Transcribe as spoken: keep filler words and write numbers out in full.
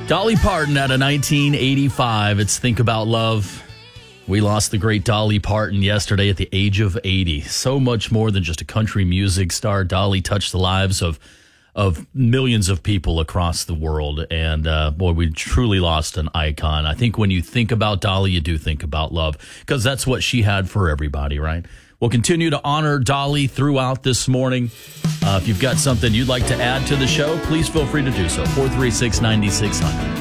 Dolly Parton out of nineteen eighty-five. It's Think About Love. We lost the great Dolly Parton yesterday at the age of eighty. So much more than just a country music star. Dolly touched the lives of of millions of people across the world. And, uh, boy, we truly lost an icon. I think when you think about Dolly, you do think about love, because that's what she had for everybody, right? We'll continue to honor Dolly throughout this morning. Uh, if you've got something you'd like to add to the show, please feel free to do so. four three six, nine six zero zero.